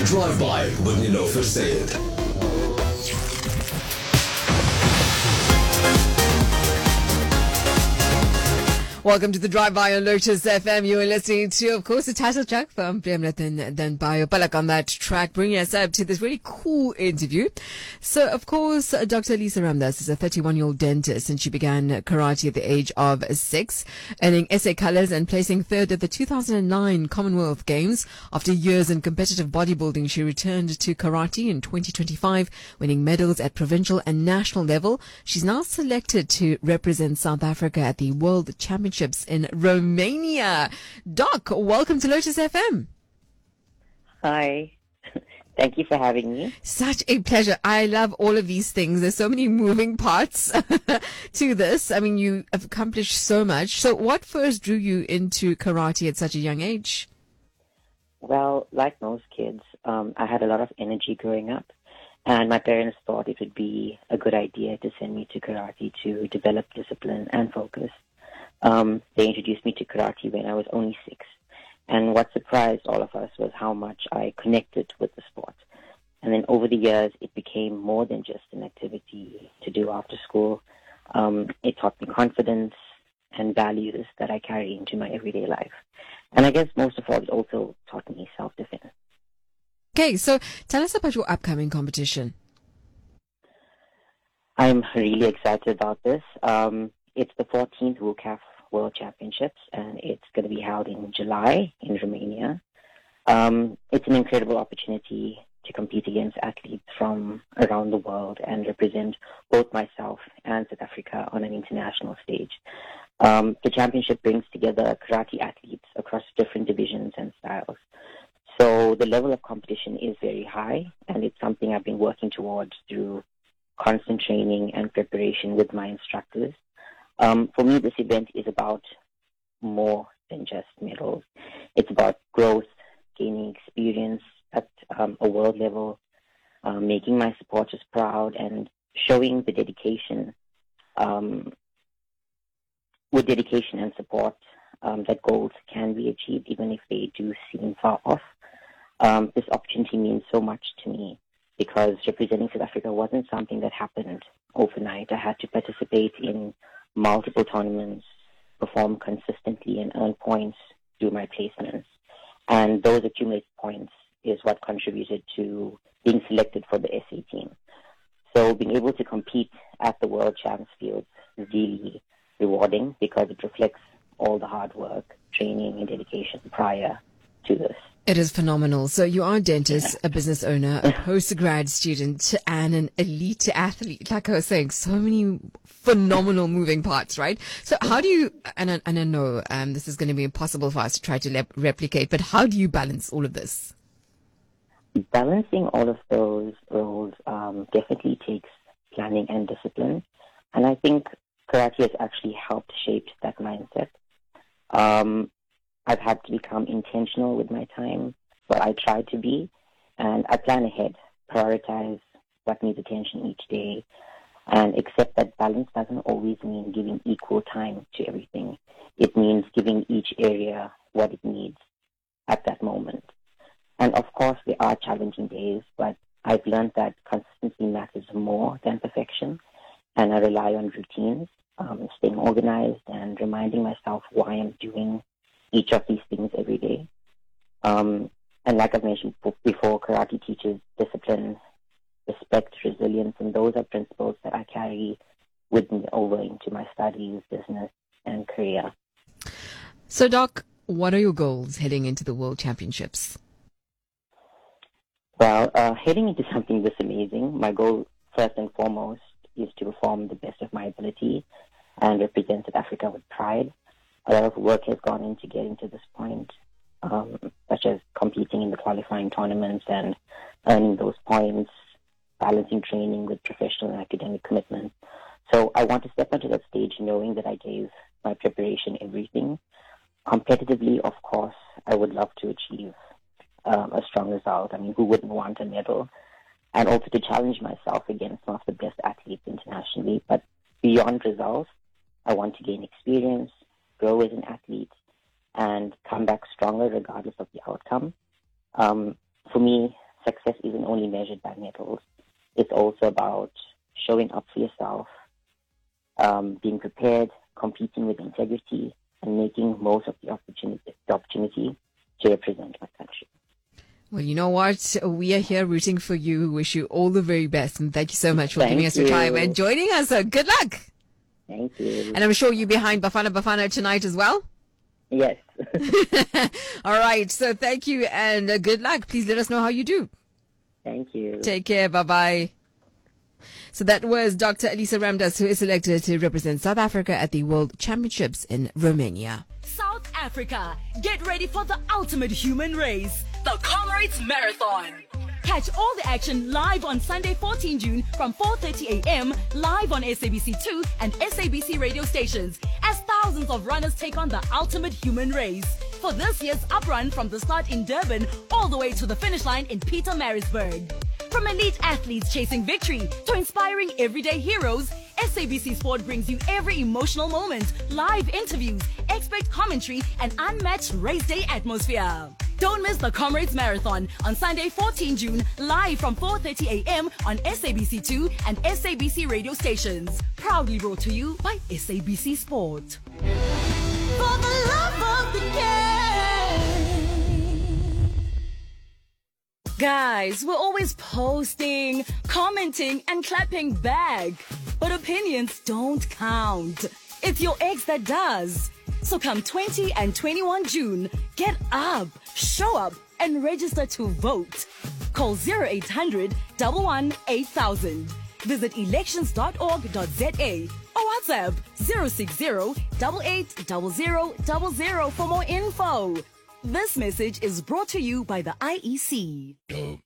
Drive-by with Nilofer Sayed. Welcome to the Drive-By on Lotus FM. You are listening to, of course, the title track from Premnath and Bayo Palak on that track, bringing us up to this really cool interview. So, of course, Dr. Lisa Ramdas is a 31-year-old dentist, and she began karate at the age of 6, earning SA colors and placing third at the 2009 Commonwealth Games. After years in competitive bodybuilding, she returned to karate in 2025, winning medals at provincial and national level. She's now selected to represent South Africa at the World Championships in Romania. Doc, welcome to Lotus FM. Hi. Thank you for having me. Such a pleasure. I love all of these things. There's so many moving parts to this. I mean, you have accomplished so much. So what first drew you into karate at such a young age? Well, like most kids, I had a lot of energy growing up, and my parents thought it would be a good idea to send me to karate to develop discipline and focus. They introduced me to karate when I was only 6. And what surprised all of us was how much I connected with the sport. And then over the years, it became more than just an activity to do after school. It taught me confidence and values that I carry into my everyday life. And I guess most of all, it also taught me self-defense. Okay, so tell us about your upcoming competition. I'm really excited about this. It's the 14th WCAF World Championships, and it's going to be held in July in Romania. It's an incredible opportunity to compete against athletes from around the world and represent both myself and South Africa on an international stage. The championship brings together karate athletes across different divisions and styles. So the level of competition is very high, and it's something I've been working towards through constant training and preparation with my instructors. For me, this event is about more than just medals. It's about growth, gaining experience at a world level, making my supporters proud, and showing the dedication, with dedication and support, that goals can be achieved even if they do seem far off. This opportunity means so much to me because representing South Africa wasn't something that happened overnight. I had to participate in multiple tournaments, perform consistently, and earn points through my placements. And those accumulated points is what contributed to being selected for the SA team. So being able to compete at the World Champs field is really rewarding because it reflects all the hard work, training, and dedication prior to this. It is phenomenal. So you are a dentist, a business owner, a postgrad student, and an elite athlete. Like I was saying, so many phenomenal moving parts, right? So how do you, and I know this is going to be impossible for us to try to replicate, but how do you balance all of this? Balancing all of those roles definitely takes planning and discipline. And I think karate has actually helped shape that mindset. I've had to become intentional with my time. Well, I try to be, and I plan ahead, prioritize what needs attention each day, and accept that balance doesn't always mean giving equal time to everything. It means giving each area what it needs at that moment. And of course, there are challenging days, but I've learned that consistency matters more than perfection, and I rely on routines, staying organized, and reminding myself why I'm doing each of these things every day. And like I've mentioned before, karate teaches discipline, respect, resilience, and those are principles that I carry with me over into my studies, business, and career. So, Doc, what are your goals heading into the World Championships? Well, heading into something this amazing, my goal, first and foremost, is to perform the best of my ability and represent South Africa with pride. A lot of work has gone into getting to this point, such as competing in the qualifying tournaments and earning those points, balancing training with professional and academic commitment. So I want to step onto that stage knowing that I gave my preparation everything. Competitively, of course, I would love to achieve a strong result. I mean, who wouldn't want a medal? And also to challenge myself against some of the best athletes internationally. But beyond results, I want to gain experience, grow as an athlete, and come back stronger regardless of the outcome. For me, success isn't only measured by medals. It's also about showing up for yourself, being prepared, competing with integrity, and making most of the opportunity to represent my country. Well, you know what? We are here rooting for you. We wish you all the very best. And thank you so much for giving us your time and joining us. So good luck. Thank you. And I'm sure you're behind Bafana tonight as well. Yes. All right. So thank you and good luck. Please let us know how you do. Thank you. Take care. Bye-bye. So that was Dr. Elisa Ramdas, who is selected to represent South Africa at the World Championships in Romania. South Africa, get ready for the ultimate human race, the Comrades Marathon. Catch all the action live on Sunday, 14 June from 4:30 a.m. live on SABC2 and SABC radio stations as thousands of runners take on the ultimate human race. For this year's uprun from the start in Durban all the way to the finish line in Pietermaritzburg. From elite athletes chasing victory to inspiring everyday heroes, SABC Sport brings you every emotional moment, live interviews, expert commentary, and unmatched race day atmosphere. Don't miss the Comrades Marathon on Sunday, 14 June, live from 4:30 a.m. on SABC2 and SABC radio stations. Proudly brought to you by SABC Sport. For the love of the game. Guys, we're always posting, commenting, and clapping back. But opinions don't count. It's your ex that does. So come 20 and 21 June, get up, show up, and register to vote. Call 0800 11 8000. Visit elections.org.za or WhatsApp 060 880000 for more info. This message is brought to you by the IEC.